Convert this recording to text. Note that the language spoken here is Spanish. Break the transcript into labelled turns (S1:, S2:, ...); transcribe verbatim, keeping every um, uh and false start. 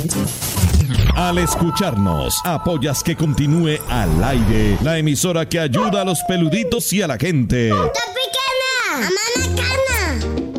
S1: Al escucharnos, apoyas que continúe al aire la emisora que ayuda a los peluditos y a la gente.
S2: ¡Está picana! ¡Amana cana!